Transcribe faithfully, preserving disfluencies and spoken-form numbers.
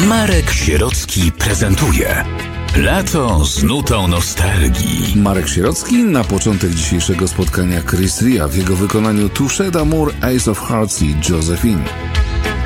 Marek Sierocki prezentuje Lato z nutą nostalgii. Marek Sierocki na początek dzisiejszego spotkania Chris Ria w jego wykonaniu Touché d'amour, Ace of Hearts i Josephine.